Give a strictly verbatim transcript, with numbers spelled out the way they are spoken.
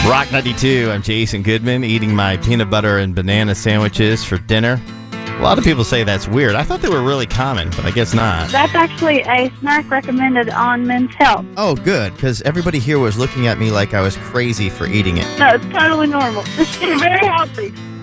Rock ninety-two, I'm Jason Goodman, eating my peanut butter and banana sandwiches for dinner. A lot of people say that's weird. I thought they were really common, but I guess not. That's actually a snack recommended on Men's Health. Oh, good, because everybody here was looking at me like I was crazy for eating it. No, it's totally normal. This is very healthy.